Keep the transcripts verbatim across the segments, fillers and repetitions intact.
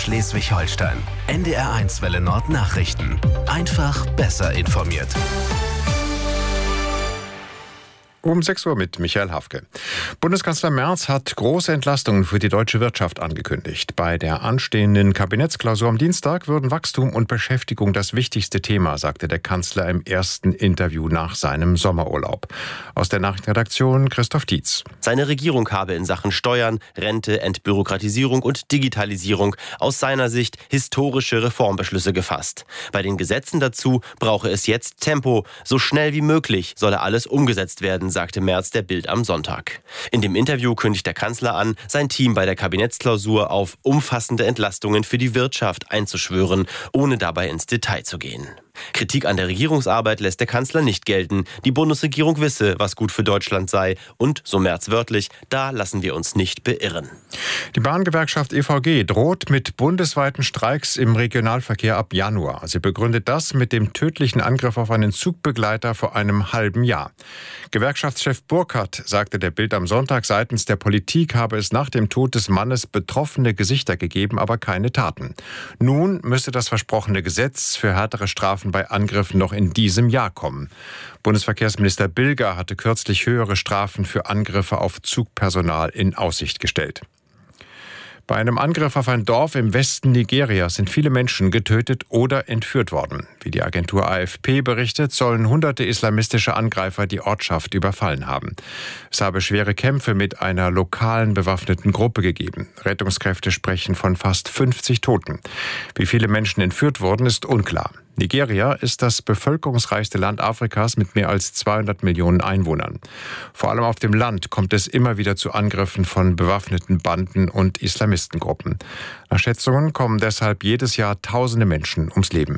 Schleswig-Holstein. N D R eins Welle Nord Nachrichten. Einfach besser informiert. Um sechs Uhr mit Michael Hafke. Bundeskanzler Merz hat große Entlastungen für die deutsche Wirtschaft angekündigt. Bei der anstehenden Kabinettsklausur am Dienstag würden Wachstum und Beschäftigung das wichtigste Thema, sagte der Kanzler im ersten Interview nach seinem Sommerurlaub. Aus der Nachrichtenredaktion Christoph Dietz. Seine Regierung habe in Sachen Steuern, Rente, Entbürokratisierung und Digitalisierung aus seiner Sicht historische Reformbeschlüsse gefasst. Bei den Gesetzen dazu brauche es jetzt Tempo. So schnell wie möglich solle alles umgesetzt werden, sagte Merz der Bild am Sonntag. In dem Interview kündigt der Kanzler an, sein Team bei der Kabinettsklausur auf umfassende Entlastungen für die Wirtschaft einzuschwören, ohne dabei ins Detail zu gehen. Kritik an der Regierungsarbeit lässt der Kanzler nicht gelten. Die Bundesregierung wisse, was gut für Deutschland sei. Und, so Merz wörtlich, da lassen wir uns nicht beirren. Die Bahngewerkschaft E V G droht mit bundesweiten Streiks im Regionalverkehr ab Januar. Sie begründet das mit dem tödlichen Angriff auf einen Zugbegleiter vor einem halben Jahr. Gewerkschaftschef Burkhardt sagte der Bild am Sonntag, seitens der Politik habe es nach dem Tod des Mannes betroffene Gesichter gegeben, aber keine Taten. Nun müsse das versprochene Gesetz für härtere Strafen bei Angriffen noch in diesem Jahr kommen. Bundesverkehrsminister Bilger hatte kürzlich höhere Strafen für Angriffe auf Zugpersonal in Aussicht gestellt. Bei einem Angriff auf ein Dorf im Westen Nigerias sind viele Menschen getötet oder entführt worden. Wie die Agentur A F P berichtet, sollen hunderte islamistische Angreifer die Ortschaft überfallen haben. Es habe schwere Kämpfe mit einer lokalen bewaffneten Gruppe gegeben. Rettungskräfte sprechen von fast fünfzig Toten. Wie viele Menschen entführt wurden, ist unklar. Nigeria ist das bevölkerungsreichste Land Afrikas mit mehr als zweihundert Millionen Einwohnern. Vor allem auf dem Land kommt es immer wieder zu Angriffen von bewaffneten Banden und Islamistengruppen. Nach Schätzungen kommen deshalb jedes Jahr tausende Menschen ums Leben.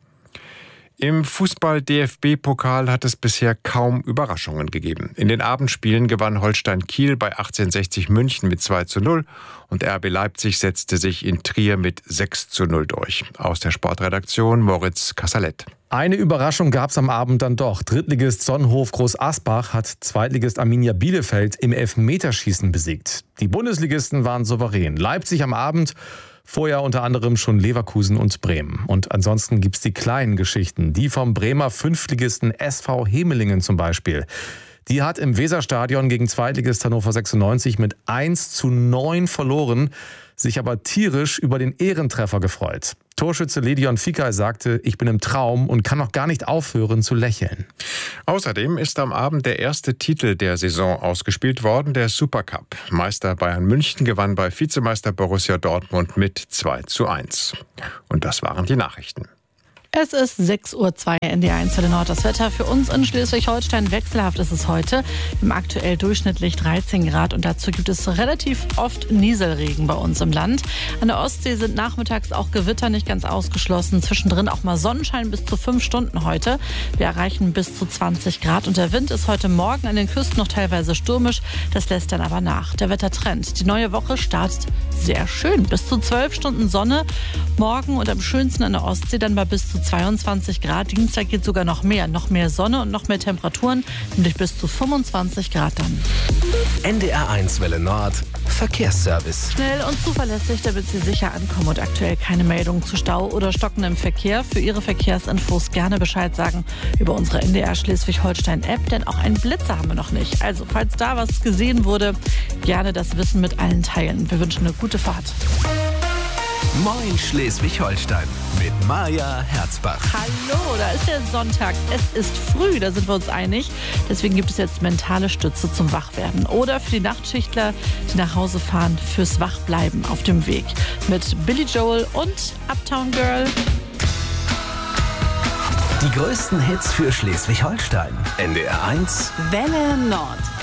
Im Fußball-D F B-Pokal hat es bisher kaum Überraschungen gegeben. In den Abendspielen gewann Holstein Kiel bei achtzehnhundertsechzig München mit zwei zu null und R B Leipzig setzte sich in Trier mit sechs zu null durch. Aus der Sportredaktion Moritz Kassalet. Eine Überraschung gab es am Abend dann doch. Drittligist Sonnenhof Groß Asbach hat Zweitligist Arminia Bielefeld im Elfmeterschießen besiegt. Die Bundesligisten waren souverän. Leipzig am Abend, vorher unter anderem schon Leverkusen und Bremen. Und ansonsten gibt's die kleinen Geschichten. Die vom Bremer Fünftligisten S V Hemelingen zum Beispiel. Die hat im Weserstadion gegen Zweitligist Hannover sechsundneunzig mit eins zu neun verloren, sich aber tierisch über den Ehrentreffer gefreut. Torschütze Ledion Fikay sagte, ich bin im Traum und kann noch gar nicht aufhören zu lächeln. Außerdem ist am Abend der erste Titel der Saison ausgespielt worden, der Supercup. Meister Bayern München gewann bei Vizemeister Borussia Dortmund mit zwei zu eins. Und das waren die Nachrichten. Es ist sechs Uhr zwei N D R eins Welle Nord. Das Wetter für uns in Schleswig-Holstein wechselhaft ist es heute. Im aktuell durchschnittlich dreizehn Grad und dazu gibt es relativ oft Nieselregen bei uns im Land. An der Ostsee sind nachmittags auch Gewitter nicht ganz ausgeschlossen. Zwischendrin auch mal Sonnenschein bis zu fünf Stunden heute. Wir erreichen bis zu zwanzig Grad und der Wind ist heute Morgen an den Küsten noch teilweise stürmisch. Das lässt dann aber nach. Der Wettertrend. Die neue Woche startet sehr schön. Bis zu zwölf Stunden Sonne morgen und am schönsten an der Ostsee dann bei bis zu zweiundzwanzig Grad. Dienstag geht sogar noch mehr. Noch mehr Sonne und noch mehr Temperaturen, nämlich bis zu fünfundzwanzig Grad dann. N D R eins Welle Nord Verkehrsservice. Schnell und zuverlässig, damit Sie sicher ankommen und aktuell keine Meldung zu Stau oder stockendem Verkehr. Für Ihre Verkehrsinfos gerne Bescheid sagen über unsere N D R Schleswig-Holstein-App, denn auch einen Blitzer haben wir noch nicht. Also, falls da was gesehen wurde, gerne das Wissen mit allen teilen. Wir wünschen eine gute Fahrt. Moin Schleswig-Holstein mit Maja Herzbach. Hallo, da ist der Sonntag. Es ist früh, da sind wir uns einig. Deswegen gibt es jetzt mentale Stütze zum Wachwerden. Oder für die Nachtschichtler, die nach Hause fahren, fürs Wachbleiben auf dem Weg. Mit Billy Joel und Uptown Girl. Die größten Hits für Schleswig-Holstein. N D R eins Welle Nord.